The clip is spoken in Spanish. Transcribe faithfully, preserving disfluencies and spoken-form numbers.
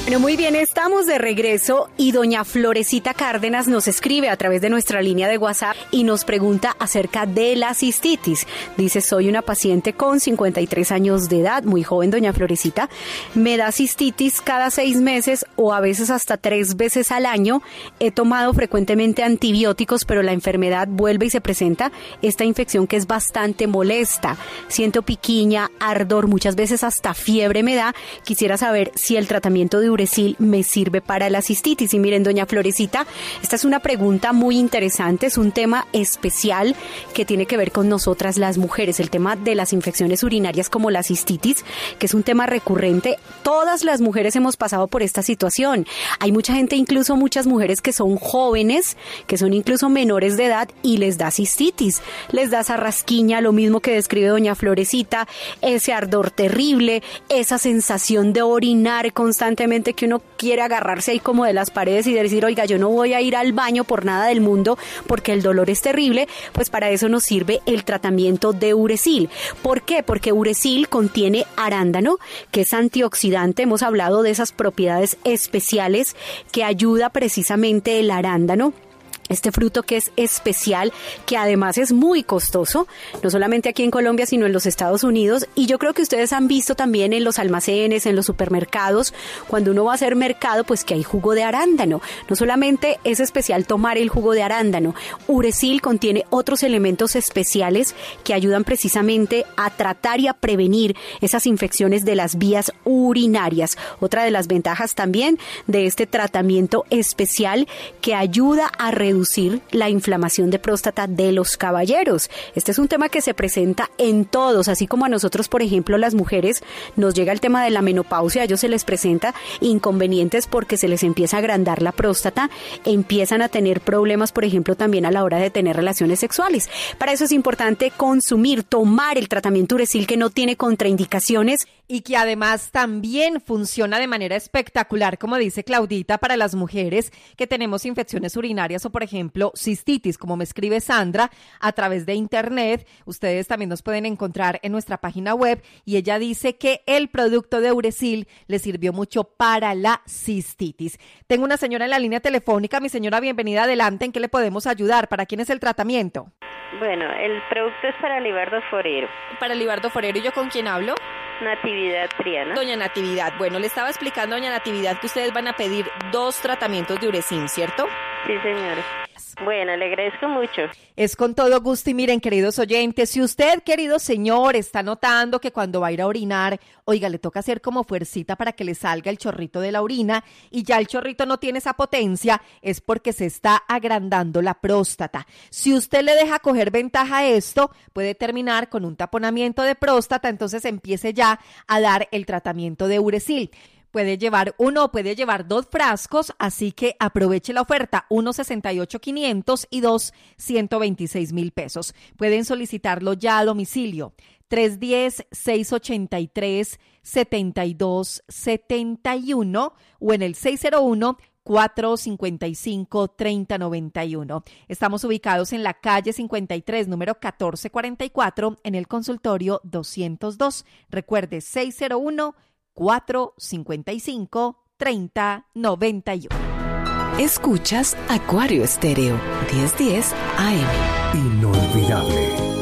Bueno, muy bien, estamos de regreso y doña Florecita Cárdenas nos escribe a través de nuestra línea de WhatsApp y nos pregunta acerca de la cistitis. Dice, soy una paciente con cincuenta y tres años de edad, muy joven doña Florecita, me da cistitis cada seis meses o a veces hasta tres veces al año. He tomado frecuentemente antibióticos, pero la enfermedad vuelve y se presenta esta infección que es bastante molesta. Siento piquiña, ardor, muchas veces hasta fiebre me da. Quisiera saber si el tratamiento de Uresil me sirve para la cistitis. Y miren, doña Florecita, esta es una pregunta muy interesante, es un tema especial que tiene que ver con nosotras las mujeres, el tema de las infecciones urinarias como la cistitis, que es un tema recurrente. Todas las mujeres hemos pasado por esta situación. Hay mucha gente, incluso muchas mujeres que son jóvenes, que son incluso menores de edad y les da cistitis, les da esa rasquiña, lo mismo que describe doña Florecita, ese ardor terrible, esa sensación de orinar constantemente, que uno quiere agarrarse ahí como de las paredes y decir, oiga, yo no voy a ir al baño por nada del mundo porque el dolor es terrible. Pues para eso nos sirve el tratamiento de Uresil. ¿Por qué? Porque Uresil contiene arándano, que es antioxidante. Hemos hablado de esas propiedades especiales que ayuda precisamente el arándano. Este fruto que es especial, que además es muy costoso, no solamente aquí en Colombia, sino en los Estados Unidos. Y yo creo que ustedes han visto también en los almacenes, en los supermercados, cuando uno va a hacer mercado, pues que hay jugo de arándano. No solamente es especial tomar el jugo de arándano, Uresil contiene otros elementos especiales que ayudan precisamente a tratar y a prevenir esas infecciones de las vías urinarias. Otra de las ventajas también de este tratamiento especial que ayuda a reducir reducir la inflamación de próstata de los caballeros. Este es un tema que se presenta en todos, así como a nosotros, por ejemplo, las mujeres, nos llega el tema de la menopausia, a ellos se les presenta inconvenientes porque se les empieza a agrandar la próstata, empiezan a tener problemas, por ejemplo, también a la hora de tener relaciones sexuales. Para eso es importante consumir, tomar el tratamiento Uresil, que no tiene contraindicaciones. Y que además también funciona de manera espectacular, como dice Claudita, para las mujeres que tenemos infecciones urinarias o, por ejemplo, cistitis, como me escribe Sandra a través de internet. Ustedes también nos pueden encontrar en nuestra página web y ella dice que el producto de Uresil le sirvió mucho para la cistitis. Tengo una señora en la línea telefónica. Mi señora, bienvenida, adelante. ¿En qué le podemos ayudar? ¿Para quién es el tratamiento? Bueno, el producto es para Libardo Forero. Para Libardo Forero. ¿Y yo con quién hablo? Natividad Triana. Doña Natividad, bueno, le estaba explicando a doña Natividad que ustedes van a pedir dos tratamientos de Uresil, ¿cierto? Sí, señora. Bueno, le agradezco mucho. Es con todo gusto. Y miren, queridos oyentes, si usted, querido señor, está notando que cuando va a ir a orinar, oiga, le toca hacer como fuercita para que le salga el chorrito de la orina y ya el chorrito no tiene esa potencia, es porque se está agrandando la próstata. Si usted le deja coger ventaja a esto, puede terminar con un taponamiento de próstata, entonces empiece ya a dar el tratamiento de Uresil. Puede llevar uno o puede llevar dos frascos, así que aproveche la oferta, uno sesenta y ocho mil quinientos y dos ciento veintiséis mil pesos. Pueden solicitarlo ya a domicilio, tres uno cero, seis ocho tres, siete dos siete uno o en el seis cero uno, cuatro cinco cinco, tres cero nueve uno. Estamos ubicados en la calle cincuenta y tres, número catorce cuarenta y cuatro, en el consultorio doscientos dos. Recuerde, seis cero uno, cuatro cinco cinco, tres cero nueve uno. Escuchas Acuario Estéreo, diez diez A M. Inolvidable.